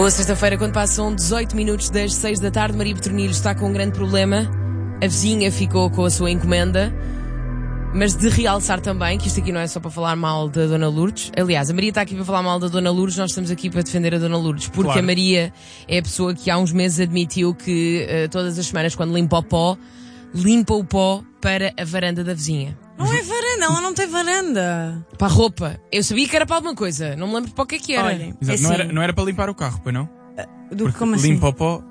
Boa sexta-feira, quando passam 18 minutos das 6 da tarde, Maria Petronilho está com um grande problema. A vizinha ficou com a sua encomenda, mas de realçar também que isto aqui não é só para falar mal da Dona Lourdes. Aliás, a Maria está aqui para falar mal da Dona Lourdes, nós estamos aqui para defender a Dona Lourdes, porque claro. A Maria é a pessoa que há uns meses admitiu que todas as semanas, quando limpa o pó, limpa o pó para a varanda da vizinha. Não é varanda, ela não tem varanda. Para a roupa. Eu sabia que era para alguma coisa, não me lembro para o que era. Olhem, exato, assim, não era para limpar o carro, pois não? Como assim? Limpa o pó.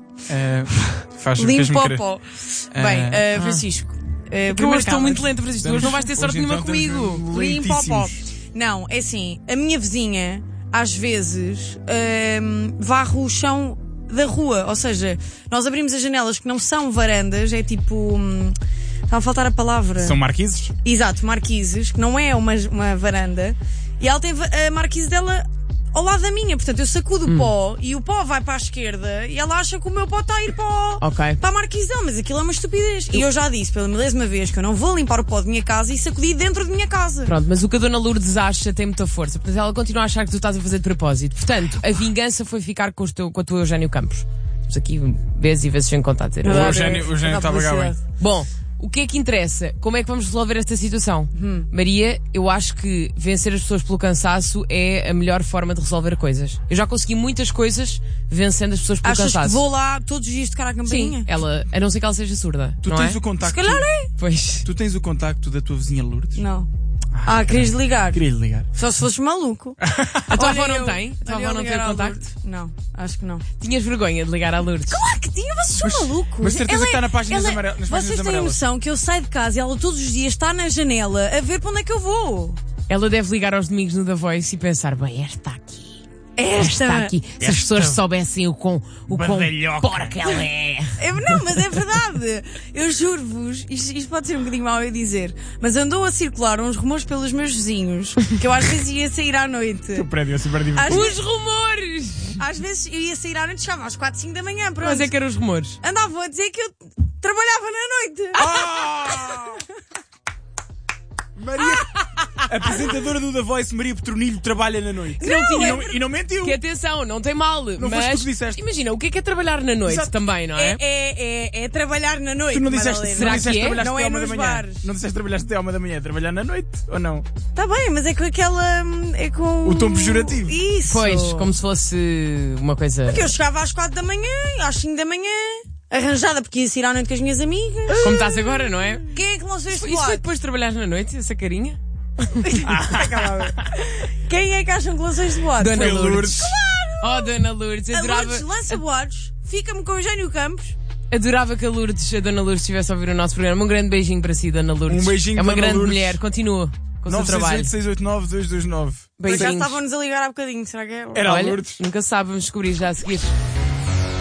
Limpa o pó. Bem, Francisco. Porque eu hoje estou muito lenta, Francisco. Hoje não vais ter sorte nenhuma comigo. Limpa o pó. Não, é assim, a minha vizinha, às vezes, varre o chão da rua. Ou seja, nós abrimos as janelas que não são varandas, é tipo. Está a faltar a palavra. São marquises? Exato, marquises, que não é uma varanda. E ela tem a marquise dela ao lado da minha. Portanto, eu sacudo o pó e o pó vai para a esquerda e ela acha que o meu pó está a ir para a marquise dela. Mas aquilo é uma estupidez. E eu já disse pela milésima vez que eu não vou limpar o pó de minha casa e sacudir dentro de minha casa. Pronto, mas o que a Dona Lourdes acha tem muita força. Portanto, ela continua a achar que tu estás a fazer de propósito. Portanto, a vingança foi ficar com a tua Eugénio Campos. Estamos aqui vezes e vezes sem contar. O Eugénio está a pagar bem. Bom, o que é que interessa? Como é que vamos resolver esta situação? Maria, eu acho que vencer as pessoas pelo cansaço é a melhor forma de resolver coisas. Eu já consegui muitas coisas vencendo as pessoas pelo cansaço. Achas que vou lá todos os dias tocar a campainha? Sim, ela, a não ser que ela seja surda. Tu tens o contacto. Se calhar é. Pois. Tu tens o contacto da tua vizinha Lourdes? Não. Querias ligar? Queria ligar. Só se fosses maluco. A tua avó não tem? A tua avó não tem o contacto? Não, acho que não. Tinhas vergonha de ligar à Lourdes? Claro que tinha, vocês são malucos. Mas certeza que está na página das amarelas. Vocês têm noção que eu saio de casa e ela todos os dias está na janela a ver para onde é que eu vou. Ela deve ligar aos domingos no The Voice e pensar, bem, esta aqui. Esta aqui. Se as pessoas soubessem o quão porca ela é. Não, mas é verdade. Eu juro-vos, isto pode ser um bocadinho mau eu dizer, mas andou a circular uns rumores pelos meus vizinhos que eu às vezes ia sair à noite. O prédio é super divertido. Os rumores! Às vezes eu ia sair à noite, chegava às 4, 5 da manhã. Pronto. Mas é que eram os rumores. Andavam a dizer que eu trabalhava na noite. Maria, apresentadora do The Voice, Maria Petronilho, trabalha na noite. E não mentiu. Que atenção, não tem mal. Não mas foste tu que disseste. Imagina, o que é trabalhar na noite? Exato. Também, não é? É trabalhar na noite. Tu não disseste, será que é? Não é nos bares. Não disseste trabalhaste até à 1 da manhã, trabalhar na noite, ou não? Está bem, mas é com aquela. É com o tom pejorativo. Isso. Pois, como se fosse uma coisa. Porque eu chegava às 4 da manhã, às 5 da manhã. Arranjada porque ia sair à noite com as minhas amigas. Como estás agora, não é? Quem é que lançou este boato? Isso foi depois de trabalhares na noite, essa carinha? Quem é que acham que lançou este boato? Dona Lourdes. Claro! Oh, Dona Lourdes, adorava. A Lourdes lança boatos, fica-me com o Eugénio Campos. Adorava que a Dona Lourdes estivesse a ouvir o nosso programa. Um grande beijinho para si, Dona Lourdes. Um beijinho, é uma grande Lourdes. Mulher, continua com o seu trabalho. 968-689-229. Por acaso estavam-nos a ligar há bocadinho, será que é? Era a Olha, Lourdes. Nunca sabe, vamos descobrir já a seguir.